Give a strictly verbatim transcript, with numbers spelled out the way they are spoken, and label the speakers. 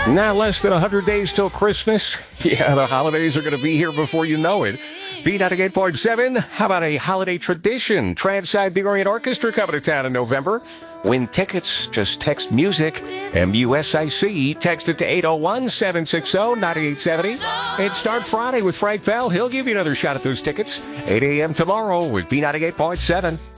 Speaker 1: Now less than one hundred days till Christmas. Yeah, the holidays are going to be here before you know it. B ninety-eight point seven, how about a holiday tradition? Trans-Siberian Orchestra coming to town in November. Win tickets, just text music, M U S I C, text it to eight oh one, seven six zero, nine eight seven zero. And start Friday with Frank Bell. He'll give you another shot at those tickets. eight a.m. tomorrow with B ninety-eight point seven.